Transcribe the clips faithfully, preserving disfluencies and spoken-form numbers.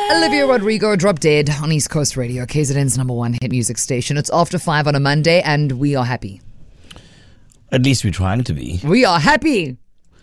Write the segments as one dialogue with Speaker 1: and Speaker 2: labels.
Speaker 1: Olivia Rodrigo, Drop Dead on East Coast Radio, K Z N's number one hit music station. It's after five on a Monday and we are happy.
Speaker 2: At least we're trying to be.
Speaker 1: We are happy.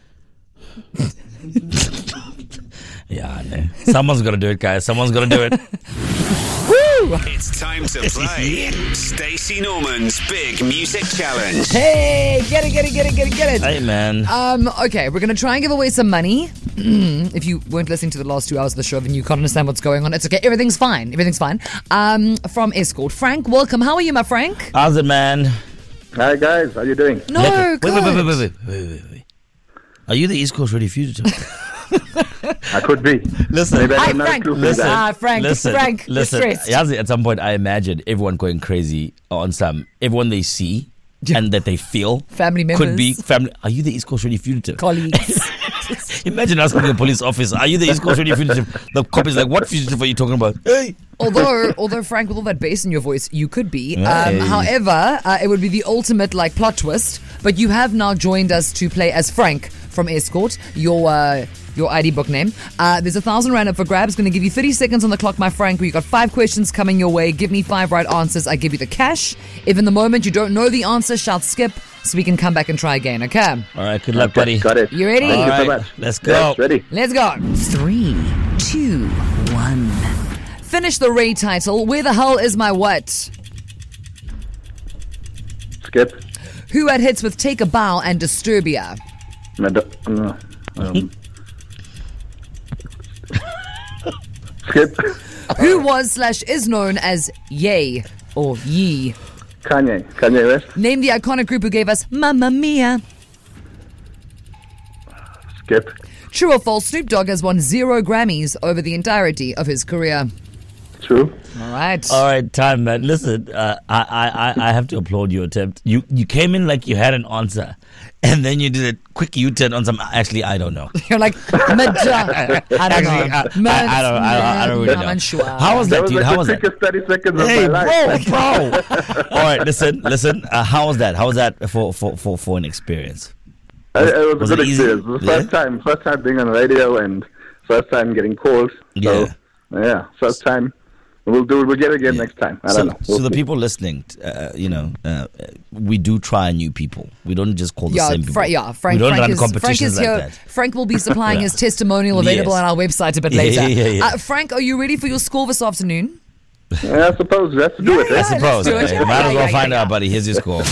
Speaker 2: Yeah, I know. Someone's got to do it, guys. Someone's got to do it.
Speaker 1: Woo!
Speaker 3: It's time to play Stacey Norman's Big Music Challenge.
Speaker 1: Hey, get it, get it, get it, get it, get it.
Speaker 2: Hey, man.
Speaker 1: Um, okay, we're going to try and give away some money. If you weren't listening to the last two hours of the show and you can't understand what's going on, it's okay. Everything's fine. Everything's fine. Um, from Escort. Frank, welcome. How are you, my Frank?
Speaker 2: How's it, man?
Speaker 4: Hi guys, how you doing?
Speaker 1: No,
Speaker 2: Wait,
Speaker 1: good.
Speaker 2: wait, wait, wait, wait, wait, wait, wait, wait. Are you the East Coast Radio Fugitive?
Speaker 4: I could be.
Speaker 2: Listen,
Speaker 4: Maybe I
Speaker 1: Hi,
Speaker 4: have no
Speaker 1: Frank.
Speaker 4: clue who
Speaker 1: Listen.
Speaker 4: that
Speaker 1: Ah, Frank.
Speaker 2: listen,
Speaker 1: Frank.
Speaker 2: listen.
Speaker 1: You're stressed.
Speaker 2: Yazi, at some point, I imagine everyone going crazy on some everyone they see and that they feel
Speaker 1: Family members.
Speaker 2: could be family. Are you the East Coast Radio Fugitive?
Speaker 1: Colleagues.
Speaker 2: Imagine asking the police officer, "Are you the East Coast Radio Fugitive?" The cop is like, "What fugitive are you talking about?" Hey.
Speaker 1: although, although Frank, with all that bass in your voice, you could be. Um,
Speaker 2: Hey.
Speaker 1: however, uh, it would be the ultimate like plot twist. But you have now joined us to play as Frank from Escort. Your uh, your I D book name. Uh, there's a thousand rand up for grabs. Going to give you thirty seconds on the clock, my Frank. You got five questions coming your way. Give me five right answers. I give you the cash. If in the moment you don't know the answer, shout skip so we can come back and try again. Okay.
Speaker 2: All right, good luck, buddy.
Speaker 4: Got it.
Speaker 1: You ready?
Speaker 4: Thank you
Speaker 2: All
Speaker 4: so
Speaker 2: right,
Speaker 4: much.
Speaker 2: let's go.
Speaker 4: Yes, ready.
Speaker 1: Let's go. Three, two, one. Finish the Ray title. Where the hell is my what?
Speaker 4: Skip.
Speaker 1: Who had hits with Take a Bow and Disturbia?
Speaker 4: Mad- uh, um. Skip.
Speaker 1: Who was slash is known as Ye or Yee?
Speaker 4: Kanye. Kanye West.
Speaker 1: Name the iconic group who gave us Mamma Mia.
Speaker 4: Skip.
Speaker 1: True or false, Snoop Dogg has won zero Grammys over the entirety of his career.
Speaker 4: True.
Speaker 1: All right.
Speaker 2: All right, time, man. Listen, uh, I, I, I I have to applaud your attempt. You you came in like you had an answer, and then you did a quick U-turn on some. Actually, I don't know.
Speaker 1: You're like, Madonna. I don't
Speaker 2: Actually,
Speaker 1: know.
Speaker 2: I, I, I don't. I don't. I don't really
Speaker 1: I'm
Speaker 2: know.
Speaker 1: unsure.
Speaker 2: How was
Speaker 4: That
Speaker 2: that,
Speaker 4: was
Speaker 2: dude?
Speaker 4: like
Speaker 2: How
Speaker 4: the
Speaker 2: was that?
Speaker 4: quickest thirty seconds of
Speaker 2: Hey,
Speaker 4: my life.
Speaker 2: bro, bro. All right, listen, listen. Uh, how was that? How was that for for for, for an experience?
Speaker 4: Uh, it was,
Speaker 2: was
Speaker 4: a
Speaker 2: it
Speaker 4: good
Speaker 2: easy?
Speaker 4: experience. It was the
Speaker 2: Yeah?
Speaker 4: first time, first time being on the radio and first time getting called. So, yeah, first time. We'll do it. We'll get it again
Speaker 2: Yeah.
Speaker 4: next time. I
Speaker 2: so,
Speaker 4: don't know. We'll
Speaker 2: so the
Speaker 4: see.
Speaker 2: people listening, uh, you know, uh, we do try new people. We don't just call the
Speaker 1: Yeah,
Speaker 2: same people.
Speaker 1: Fra- yeah, Frank,
Speaker 2: we don't
Speaker 1: Frank
Speaker 2: run
Speaker 1: is, Frank
Speaker 2: competitions
Speaker 1: is
Speaker 2: like
Speaker 1: here.
Speaker 2: that.
Speaker 1: Frank will be supplying
Speaker 2: Yeah.
Speaker 1: his testimonial available
Speaker 2: Yes.
Speaker 1: on our website a bit
Speaker 2: Yeah,
Speaker 1: later.
Speaker 2: yeah, yeah, yeah.
Speaker 1: Uh, Frank, are you ready for your score this afternoon?
Speaker 4: Yeah, I suppose we have to do it.
Speaker 1: Yeah,
Speaker 4: eh?
Speaker 2: I suppose.
Speaker 1: let's do it.
Speaker 2: eh?
Speaker 1: Yeah,
Speaker 2: Might as
Speaker 1: yeah,
Speaker 2: well
Speaker 1: yeah,
Speaker 2: find
Speaker 1: yeah.
Speaker 2: out, buddy. Here's your score.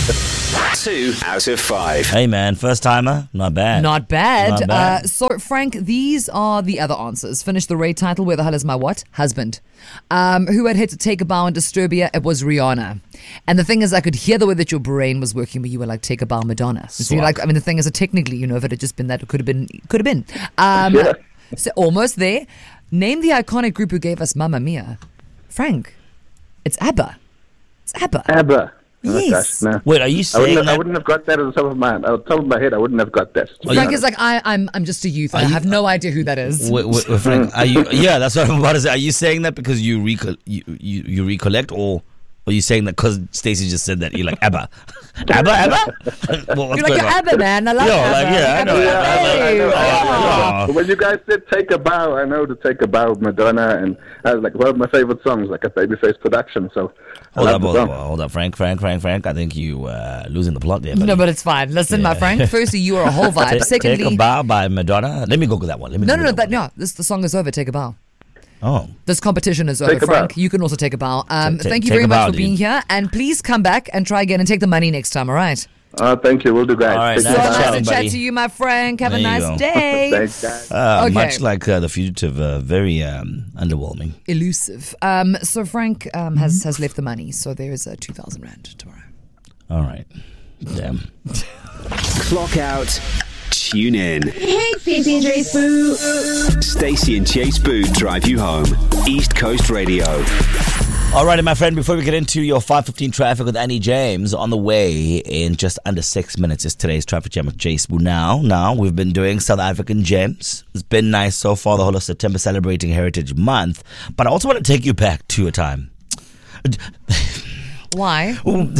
Speaker 3: Two out of five.
Speaker 2: Hey, man, first timer, not bad.
Speaker 1: Not bad.
Speaker 2: Not bad.
Speaker 1: Uh, so, Frank, these are the other answers. Finish the Ray title. Where the hell is my what? Husband. Um, who had hit to Take a Bow and Disturbia? It was Rihanna. And the thing is, I could hear the way that your brain was working, but you were like, Take a Bow, Madonna. So you're
Speaker 2: Swap.
Speaker 1: like, I mean, the thing is, that technically, you know, if it had just been that, it could have been, could have been. Um,
Speaker 4: Yeah.
Speaker 1: So almost there. Name the iconic group who gave us Mamma Mia. Frank, it's ABBA. It's ABBA.
Speaker 4: ABBA. Oh,
Speaker 1: Yes.
Speaker 4: gosh, no.
Speaker 2: Wait, are you
Speaker 4: I
Speaker 2: saying
Speaker 4: wouldn't, I
Speaker 2: that?
Speaker 4: wouldn't have got that at the top of my, at the top of my head. I wouldn't have got that. to be
Speaker 1: Frank
Speaker 4: honest.
Speaker 1: is like, I, I'm, I'm just a youth. I
Speaker 2: you-
Speaker 1: have no idea who that is.
Speaker 2: Wait, wait, wait, Frank, are you? Yeah, that's what I'm about to say. Are you saying that because you recol- you, you, you recollect, or are you saying that because Stacey just said that you're like ABBA, ABBA, ABBA? Well, what's
Speaker 1: You're like,
Speaker 2: going
Speaker 1: you're
Speaker 2: on?
Speaker 1: ABBA, man. I love
Speaker 2: Yo,
Speaker 1: ABBA.
Speaker 2: like, yeah, I know
Speaker 1: ABBA.
Speaker 2: ABBA.
Speaker 4: I know, I know.
Speaker 2: Oh.
Speaker 4: But when you guys said Take a Bow, I know to Take a Bow of Madonna, and I was like, one of my favorite songs, like a Babyface production. So I
Speaker 2: Hold
Speaker 4: love
Speaker 2: up,
Speaker 4: the
Speaker 2: hold up,
Speaker 4: song.
Speaker 2: hold up, Frank, Frank, Frank, Frank. I think you uh, losing the plot there. Buddy.
Speaker 1: No, but it's fine. Listen, my
Speaker 2: Yeah.
Speaker 1: Frank. Firstly, you are a whole vibe.
Speaker 2: Take,
Speaker 1: Secondly,
Speaker 2: take a bow by Madonna. Let me Google that one. Let me
Speaker 1: no, no,
Speaker 2: Google
Speaker 1: no,
Speaker 2: that
Speaker 1: that,
Speaker 2: one.
Speaker 1: no. This the song is over. Take a bow.
Speaker 2: Oh,
Speaker 1: This competition is over,
Speaker 4: Take a
Speaker 1: Frank.
Speaker 4: bow.
Speaker 1: You can also take a bow. Um,
Speaker 2: Ta- ta-
Speaker 1: thank you
Speaker 2: take
Speaker 1: very
Speaker 2: a
Speaker 1: much
Speaker 2: bow,
Speaker 1: for
Speaker 2: dude.
Speaker 1: being here, and please come back and try again and take the money next time. All right.
Speaker 4: Uh, thank you. We'll do, guys.
Speaker 2: All right,
Speaker 4: Take
Speaker 1: So
Speaker 2: nice
Speaker 4: care.
Speaker 1: nice
Speaker 2: chatting,
Speaker 1: to chat
Speaker 2: buddy.
Speaker 1: to you, my Frank. Have
Speaker 2: There
Speaker 1: a
Speaker 2: you
Speaker 1: nice
Speaker 2: go.
Speaker 1: day.
Speaker 4: Thanks, guys.
Speaker 2: uh,
Speaker 1: Okay.
Speaker 2: much like uh, the fugitive, uh, very um, underwhelming.
Speaker 1: Elusive. Um, so Frank um, has has left the money. So there is a two thousand rand tomorrow.
Speaker 2: All right, damn.
Speaker 3: Clock out. Tune in.
Speaker 5: Hey, Stacey and Chase Boo.
Speaker 3: Stacey and Chase Boo drive you home. East Coast Radio.
Speaker 2: All right, my friend, before we get into your five fifteen traffic with Annie James, on the way in just under six minutes is today's traffic jam with Chase Boo. Now, now, we've been doing South African gems. It's been nice so far, the whole of September celebrating Heritage Month. But I also want to take you back to a time.
Speaker 1: Why?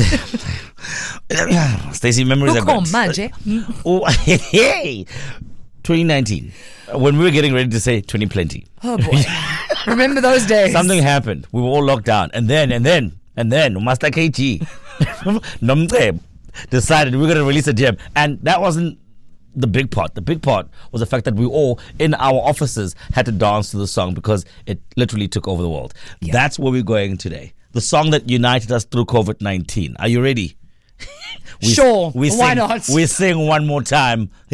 Speaker 2: Stacey, memories are
Speaker 1: Come,
Speaker 2: good.
Speaker 1: manje.
Speaker 2: Oh, hey, twenty nineteen, when we were getting ready to say twenty plenty.
Speaker 1: Oh boy. Remember those days?
Speaker 2: Something happened. We were all locked down. And then, and then, and then, Master K G decided we were going to release a gem. And that wasn't the big part. The big part was the fact that we all, in our offices, had to dance to the song because it literally took over the world. Yeah. That's where we're going today. The song that united us through covid nineteen. Are you ready?
Speaker 1: we, sure.
Speaker 2: We
Speaker 1: Why
Speaker 2: sing,
Speaker 1: not?
Speaker 2: We sing one more time.